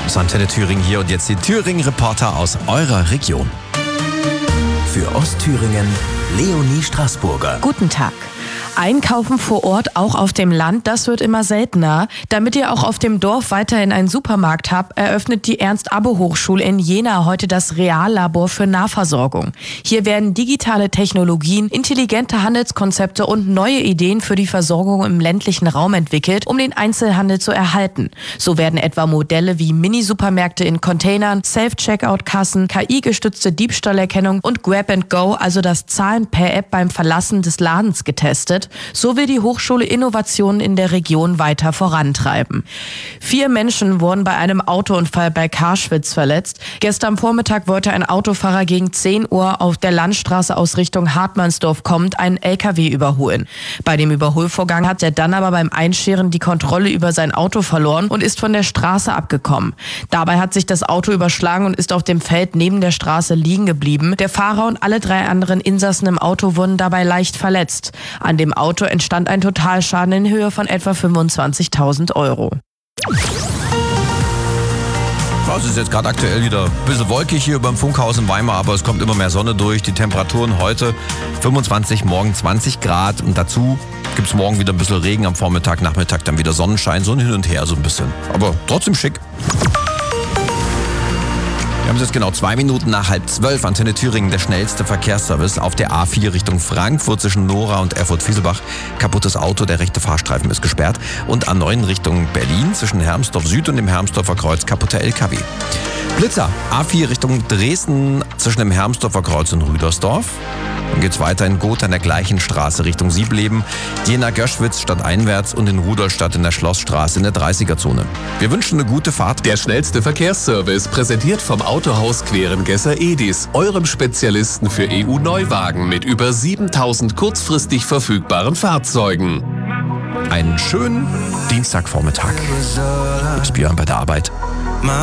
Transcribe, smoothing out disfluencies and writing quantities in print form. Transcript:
Das ist Antenne Thüringen hier und jetzt die Thüringen-Reporter aus eurer Region. Für Ostthüringen, Leonie Straßburger. Guten Tag. Einkaufen vor Ort, auch auf dem Land, das wird immer seltener. Damit ihr auch auf dem Dorf weiterhin einen Supermarkt habt, eröffnet die Ernst-Abbe-Hochschule in Jena heute das Reallabor für Nahversorgung. Hier werden digitale Technologien, intelligente Handelskonzepte und neue Ideen für die Versorgung im ländlichen Raum entwickelt, um den Einzelhandel zu erhalten. So werden etwa Modelle wie Mini-Supermärkte in Containern, Self-Checkout-Kassen, KI-gestützte Diebstahlerkennung und Grab-and-Go, also das Zahlen per App beim Verlassen des Ladens, getestet. So will die Hochschule Innovationen in der Region weiter vorantreiben. 4 Menschen wurden bei einem Autounfall bei Karschwitz verletzt. Gestern Vormittag wollte ein Autofahrer gegen 10 Uhr auf der Landstraße aus Richtung Hartmannsdorf kommend einen LKW überholen. Bei dem Überholvorgang hat er dann aber beim Einscheren die Kontrolle über sein Auto verloren und ist von der Straße abgekommen. Dabei hat sich das Auto überschlagen und ist auf dem Feld neben der Straße liegen geblieben. Der Fahrer und alle 3 anderen Insassen im Auto wurden dabei leicht verletzt. An dem Auto entstand ein Totalschaden in Höhe von etwa 25.000 Euro. Es ist jetzt gerade aktuell wieder ein bisschen wolkig hier beim Funkhaus in Weimar, aber es kommt immer mehr Sonne durch. Die Temperaturen heute 25, morgen 20 Grad und dazu gibt es morgen wieder ein bisschen Regen am Vormittag, Nachmittag dann wieder Sonnenschein, so hin und her so ein bisschen. Aber trotzdem schick. Wir haben es jetzt genau 2 Minuten nach 11:30. Antenne Thüringen, der schnellste Verkehrsservice auf der A4 Richtung Frankfurt zwischen Nora und Erfurt-Fieselbach. Kaputtes Auto, der rechte Fahrstreifen ist gesperrt. Und A9 Richtung Berlin zwischen Hermsdorf Süd und dem Hermsdorfer Kreuz kaputter LKW. Blitzer, A4 Richtung Dresden zwischen dem Hermsdorfer Kreuz und Rüdersdorf. Dann geht's weiter in Gotha an der gleichen Straße Richtung Siebleben, Jena-Göschwitz stadteinwärts und in Rudolstadt in der Schlossstraße in der 30er-Zone. Wir wünschen eine gute Fahrt. Der schnellste Verkehrsservice, präsentiert vom Autohaus Querengesser Edis, eurem Spezialisten für EU-Neuwagen mit über 7.000 kurzfristig verfügbaren Fahrzeugen. Einen schönen Dienstagvormittag. Ist Björn bei der Arbeit.